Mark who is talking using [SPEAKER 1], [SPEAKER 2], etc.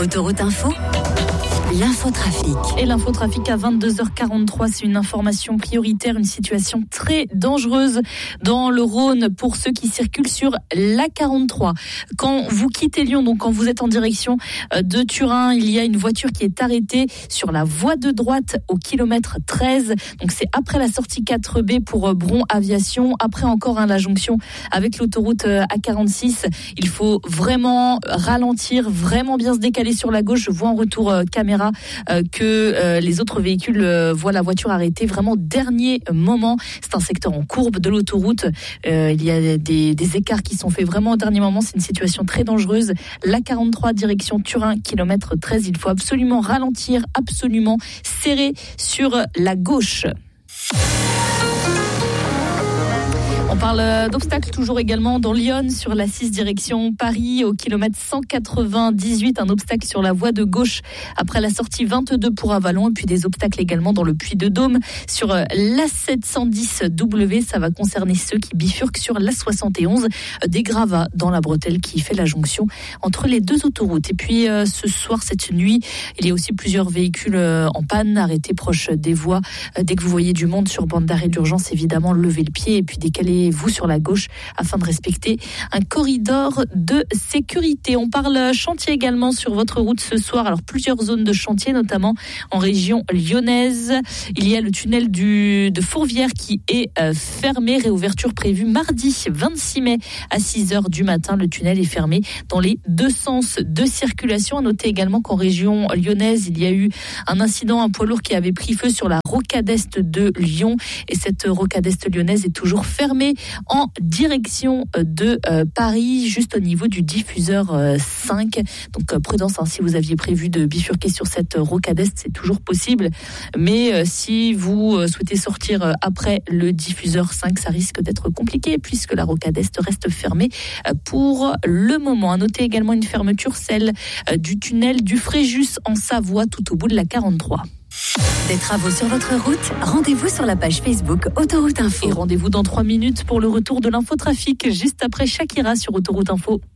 [SPEAKER 1] Autoroute Info, l'infotrafic.
[SPEAKER 2] Et l'infotrafic à 22h43, c'est une information prioritaire, une situation très dangereuse dans le Rhône pour ceux qui circulent sur l'A43. Quand vous quittez Lyon, donc quand vous êtes en direction de Turin, il y a une voiture qui est arrêtée sur la voie de droite au kilomètre 13. Donc c'est après la sortie 4B pour Bron Aviation, après encore la jonction avec l'autoroute A46. Il faut vraiment ralentir, vraiment bien se décaler sur la gauche. Je vois en retour caméra que les autres véhicules voient la voiture arrêtée vraiment dernier moment. C'est un secteur en courbe de l'autoroute. Il y a des écarts qui sont faits vraiment au dernier moment. C'est une situation très dangereuse. La 43 direction Turin, kilomètre 13. Il faut absolument ralentir, absolument serrer sur la gauche. On parle d'obstacles toujours également dans Lyon sur la 6 direction Paris au kilomètre 198, un obstacle sur la voie de gauche après la sortie 22 pour Avallon et puis des obstacles également dans le Puy-de-Dôme sur l'A710W, ça va concerner ceux qui bifurquent sur l'A71, des gravats dans la bretelle qui fait la jonction entre les deux autoroutes. Et puis ce soir, cette nuit, il y a aussi plusieurs véhicules en panne arrêtés proche des voies. Dès que vous voyez du monde sur bande d'arrêt d'urgence, évidemment, levez le pied et puis décalez vous sur la gauche afin de respecter un corridor de sécurité. On parle chantier également sur votre route ce soir. Alors plusieurs zones de chantier, notamment en région lyonnaise. Il y a le tunnel de Fourvière qui est fermé. Réouverture prévue mardi 26 mai à 6h du matin. Le tunnel est fermé dans les deux sens de circulation. À noter également qu'en région lyonnaise, il y a eu un incident, un poids lourd qui avait pris feu sur la rocade est de Lyon. Et cette rocade est lyonnaise est toujours fermée en direction de Paris, juste au niveau du diffuseur 5. Donc prudence, si vous aviez prévu de bifurquer sur cette rocade est, c'est toujours possible. Mais si vous souhaitez sortir après le diffuseur 5, ça risque d'être compliqué puisque la rocade est reste fermée pour le moment. À noter également une fermeture, celle du tunnel du Fréjus en Savoie, tout au bout de la 43.
[SPEAKER 1] Des travaux sur votre route, rendez-vous sur la page Facebook Autoroute Info.
[SPEAKER 2] Et rendez-vous dans 3 minutes pour le retour de l'infotrafic, juste après Shakira sur Autoroute Info.